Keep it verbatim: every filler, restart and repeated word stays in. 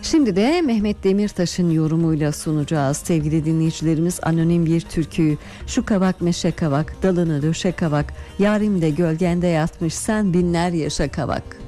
Şimdi de Mehmet Demirtaş'ın yorumuyla sunacağız sevgili dinleyicilerimiz anonim bir türküyü. Şu kavak meşe kavak, dalını döşe kavak, yarim de gölgende yatmış sen binler yaşa kavak.